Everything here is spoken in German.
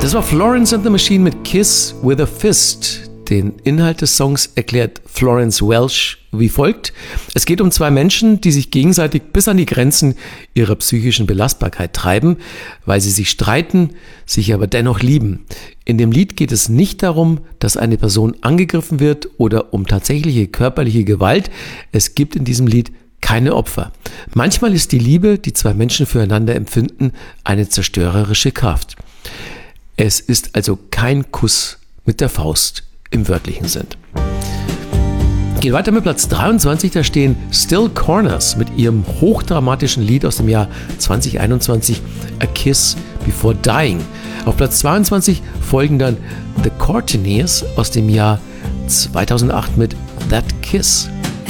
Das war Florence and the Machine mit Kiss with a Fist. Den Inhalt des Songs erklärt Florence Welch wie folgt. Es geht um zwei Menschen, die sich gegenseitig bis an die Grenzen ihrer psychischen Belastbarkeit treiben, weil sie sich streiten, sich aber dennoch lieben. In dem Lied geht es nicht darum, dass eine Person angegriffen wird oder um tatsächliche körperliche Gewalt. Es gibt in diesem Lied keine Opfer. Manchmal ist die Liebe, die zwei Menschen füreinander empfinden, eine zerstörerische Kraft. Es ist also kein Kuss mit der Faust im wörtlichen Sinn. Geht weiter mit Platz 23, da stehen Still Corners mit ihrem hochdramatischen Lied aus dem Jahr 2021, A Kiss Before Dying. Auf Platz 22 folgen dann The Courteeners aus dem Jahr 2008 mit That Kiss.